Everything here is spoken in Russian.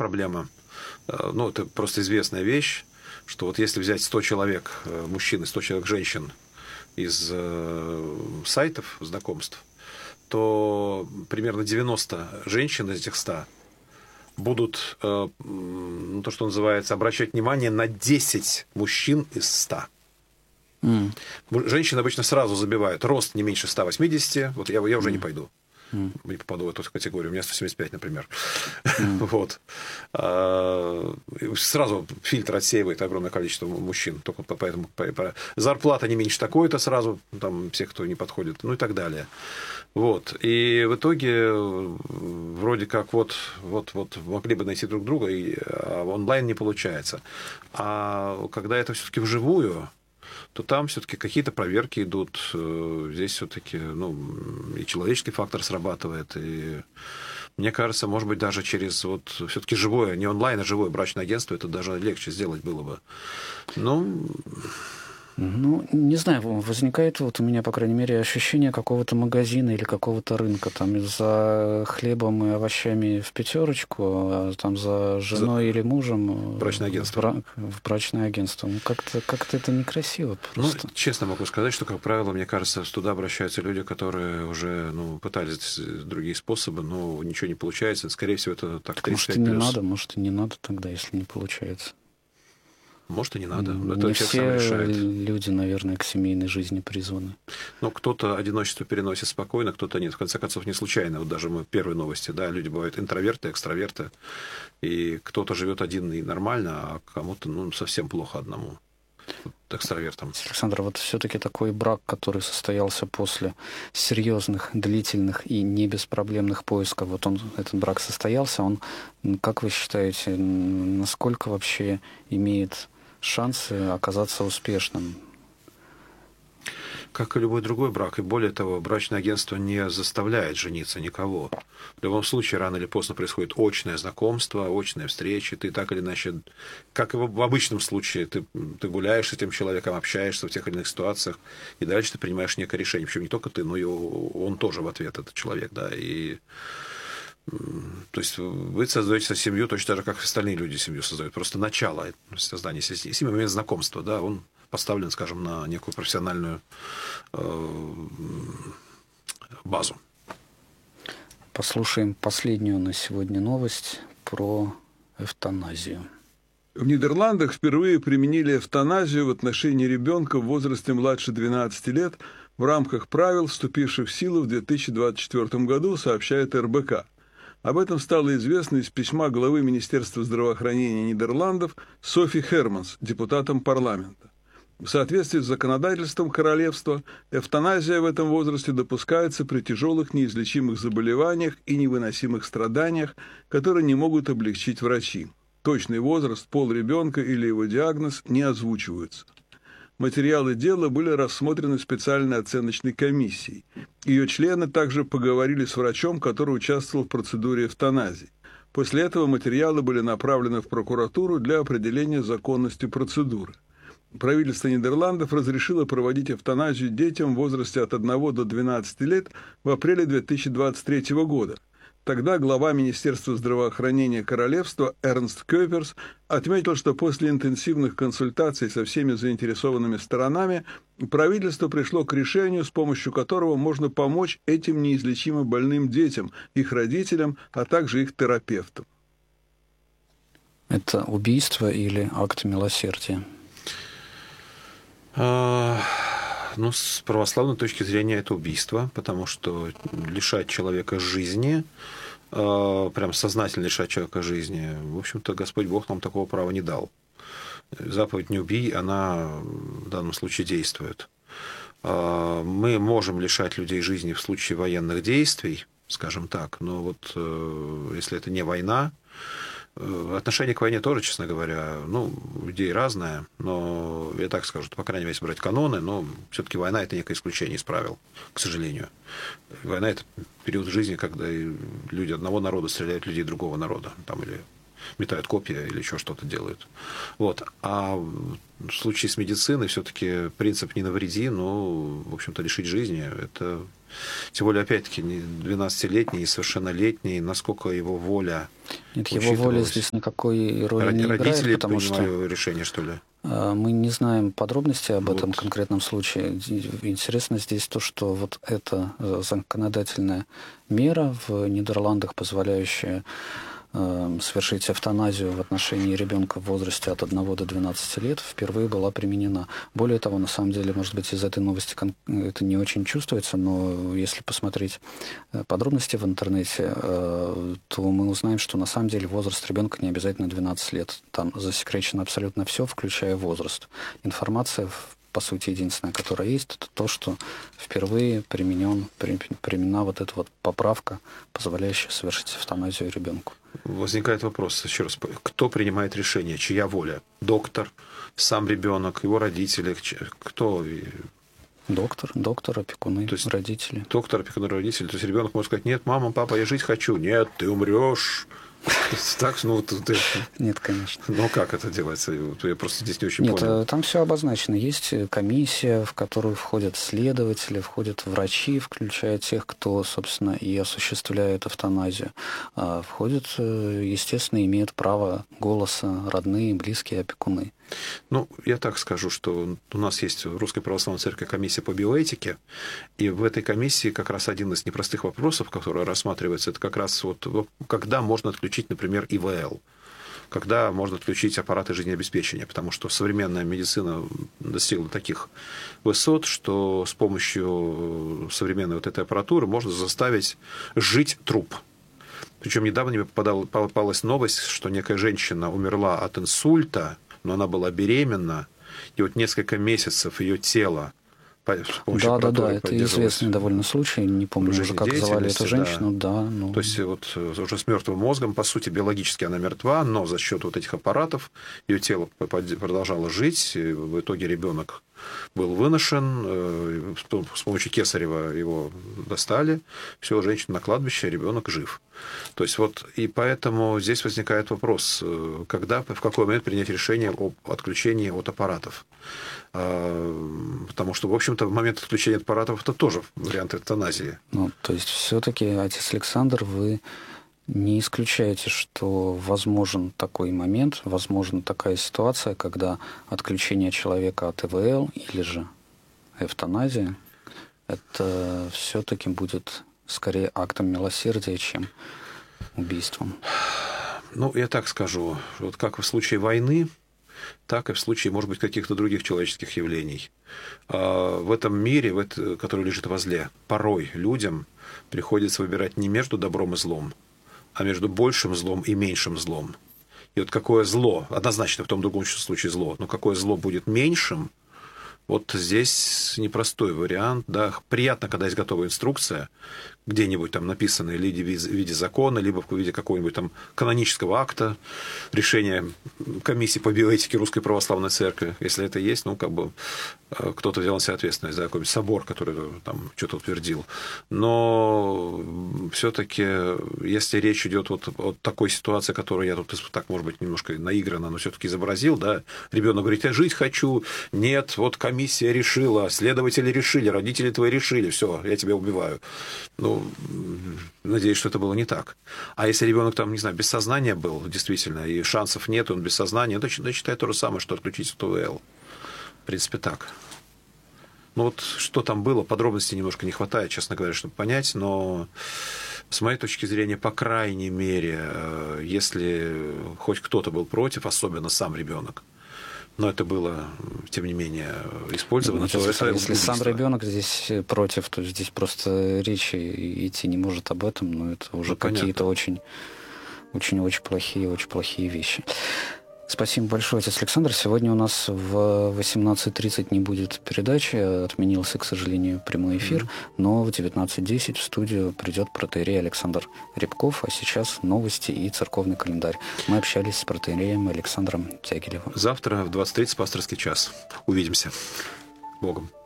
проблема. Ну, это просто известная вещь, что вот если взять 100 человек мужчин и 100 человек женщин из сайтов знакомств, то примерно 90 женщин из этих 100 будут, ну, то, что называется, обращать внимание на 10 мужчин из 100. Женщины обычно сразу забивают рост не меньше 180, вот я уже не пойду. Не попаду в эту категорию. У меня 175, например. Вот. Сразу фильтр отсеивает огромное количество мужчин. Только поэтому зарплата не меньше такой-то сразу, там всех, кто не подходит, ну и так далее. Вот. И в итоге вроде как вот могли бы найти друг друга, а онлайн не получается. А когда это все-таки вживую, то там все-таки какие-то проверки идут. Здесь все-таки и человеческий фактор срабатывает. И мне кажется, может быть, даже через все-таки живое, не онлайн, а живое брачное агентство, это даже легче сделать было бы. Ну, не знаю, возникает вот у меня, по крайней мере, ощущение какого-то магазина или какого-то рынка. Там за хлебом и овощами в пятерочку, а там за женой или мужем брачное агентство. В брачное агентство. Ну, как-то это некрасиво просто. Ну, честно могу сказать, что, как правило, мне кажется, туда обращаются люди, которые уже пытались другие способы, но ничего не получается. Скорее всего, это так 35+. Может, и не надо тогда, если не получается. Может, и не надо. Это не все люди, наверное, к семейной жизни призваны. Но кто-то одиночество переносит спокойно, кто-то нет. В конце концов, не случайно. Вот даже мы первые новости, да, люди бывают интроверты, экстраверты. И кто-то живет один и нормально, а кому-то совсем плохо одному. Экстравертам. Александр, вот все-таки такой брак, который состоялся после серьезных, длительных и не беспроблемных поисков, этот брак состоялся, он, как вы считаете, насколько вообще имеет шансы оказаться успешным? Как и любой другой брак. И более того, брачное агентство не заставляет жениться никого. В любом случае, рано или поздно происходит очное знакомство, очные встречи. Ты так или иначе, как и в обычном случае, ты гуляешь с этим человеком, общаешься в тех или иных ситуациях, и дальше ты принимаешь некое решение. Причем не только ты, но и он тоже в ответ, этот человек. Да, и то есть вы создаете семью точно так же, как остальные люди семью создают. Просто начало создания семьи, момент знакомства, да, он поставлен, скажем, на некую профессиональную базу. Послушаем последнюю на сегодня новость про эвтаназию. В Нидерландах впервые применили эвтаназию в отношении ребенка в возрасте младше 12 лет в рамках правил, вступивших в силу в 2024 году, сообщает РБК. Об этом стало известно из письма главы Министерства здравоохранения Нидерландов Софи Херманс, депутатам парламента. В соответствии с законодательством королевства, эвтаназия в этом возрасте допускается при тяжелых неизлечимых заболеваниях и невыносимых страданиях, которые не могут облегчить врачи. Точный возраст, пол ребенка или его диагноз не озвучиваются. Материалы дела были рассмотрены специальной оценочной комиссией. Ее члены также поговорили с врачом, который участвовал в процедуре эвтаназии. После этого материалы были направлены в прокуратуру для определения законности процедуры. Правительство Нидерландов разрешило проводить эвтаназию детям в возрасте от 1 до 12 лет в апреле 2023 года. Тогда глава Министерства здравоохранения королевства Эрнст Кёперс отметил, что после интенсивных консультаций со всеми заинтересованными сторонами правительство пришло к решению, с помощью которого можно помочь этим неизлечимо больным детям, их родителям, а также их терапевтам. Это убийство или акт милосердия? С православной точки зрения это убийство, потому что лишать человека жизни, прям сознательно лишать человека жизни, в общем-то, Господь Бог нам такого права не дал. Заповедь «не убий», она в данном случае действует. Мы можем лишать людей жизни в случае военных действий, скажем так, но вот если это не война, отношение к войне тоже, честно говоря, людей разное, но я так скажу, по крайней мере, если брать каноны, но все-таки война – это некое исключение из правил, к сожалению. Война – это период жизни, когда люди одного народа стреляют в людей другого народа, там, или метают копья, или еще что-то делают. Вот. А в случае с медициной все-таки принцип «не навреди», в общем-то, лишить жизни – это Тем более, опять-таки, 12-летний, несовершеннолетний, насколько его воля Нет, его воля здесь никакой роли не играет, Родители потому что решение, что ли? мы не знаем подробностей об этом Вот. конкретном случае. Интересно здесь то, что вот эта законодательная мера в Нидерландах, позволяющая совершить эвтаназию в отношении ребенка в возрасте от 1 до 12 лет, впервые была применена. Более того, на самом деле, может быть, из этой новости это не очень чувствуется, но если посмотреть подробности в интернете, то мы узнаем, что на самом деле возраст ребенка не обязательно 12 лет. Там засекречено абсолютно все, включая возраст. Информация, по сути, единственное, которая есть, это то, что впервые применена вот эта вот поправка, позволяющая совершить эвтаназию ребенку. Возникает вопрос, еще раз, кто принимает решение, чья воля? Доктор, сам ребенок, его родители, кто? Доктор, опекуны, То есть родители. Доктор, опекуны, родители. То есть ребенок может сказать: нет, мама, папа, я жить хочу. Нет, ты умрешь. Так, Нет, конечно. Ну, как это делается? Я просто здесь не очень понял. Нет, там все обозначено. Есть комиссия, в которую входят следователи, входят врачи, включая тех, кто, собственно, и осуществляет эвтаназию. Входят, естественно, имеют право голоса родные, близкие, опекуны. Ну, я так скажу, что у нас есть в Русской Православной Церкви комиссия по биоэтике, и в этой комиссии как раз один из непростых вопросов, который рассматривается, это как раз вот когда можно отключить, например, ИВЛ, когда можно отключить аппараты жизнеобеспечения, потому что современная медицина достигла таких высот, что с помощью современной вот этой аппаратуры можно заставить жить труп. Причем недавно мне попалась новость, что некая женщина умерла от инсульта, но она была беременна, и вот несколько месяцев ее тело с помощью аппаратуры это известный довольно случай, не помню уже, как звали эту женщину. Да. То есть вот уже с мертвым мозгом, по сути, биологически она мертва, но за счет вот этих аппаратов ее тело продолжало жить, и в итоге ребенок был выношен, с помощью кесарева его достали, все, женщина на кладбище, ребенок жив. То есть вот, и поэтому здесь возникает вопрос, когда, в какой момент принять решение об отключении от аппаратов. Потому что, в общем-то, в момент отключения от аппаратов это тоже вариант эвтаназии. То есть все-таки, отец Александр, вы не исключаете, что возможен такой момент, возможна такая ситуация, когда отключение человека от ИВЛ или же эвтаназия, это все-таки будет скорее актом милосердия, чем убийством? Ну, я так скажу, вот как в случае войны, так и в случае, может быть, каких-то других человеческих явлений. В этом мире, который лежит возле, порой людям приходится выбирать не между добром и злом, а между большим злом и меньшим злом. И вот какое зло, однозначно в том другом случае зло, но какое зло будет меньшим, вот здесь непростой вариант. Да. Приятно, когда есть готовая инструкция, где-нибудь там написанная в виде закона, либо в виде какого-нибудь там канонического акта, решения комиссии по биоэтике Русской Православной Церкви. Если это есть, кто-то взял на себя ответственность за какой-нибудь собор, который там что-то утвердил. Но все-таки, если речь идет вот о такой ситуации, которую я тут так, может быть, немножко наигранно, но все-таки изобразил, да, ребенок говорит: я жить хочу, нет, вот комиссия решила, следователи решили, родители твои решили, все, я тебя убиваю. Надеюсь, что это было не так. А если ребенок там, не знаю, без сознания был, действительно, и шансов нет, он без сознания, то считаю то же самое, что отключить от ИВЛ. В принципе, так. Что там было, подробностей немножко не хватает, честно говоря, чтобы понять, но с моей точки зрения, по крайней мере, если хоть кто-то был против, особенно сам ребенок, но это было, тем не менее, использовано. Если сам ребенок здесь против, то здесь просто речи идти не может об этом, но это уже какие-то очень-очень плохие вещи. Спасибо большое, отец Александр. Сегодня у нас в 18:30 не будет передачи, отменился, к сожалению, прямой эфир, но в 19:10 в студию придет протоиерей Александр Рябков, а сейчас новости и церковный календарь. Мы общались с протоиереем Александром Тягилевым. Завтра в 20:30 пасторский час. Увидимся. Богом.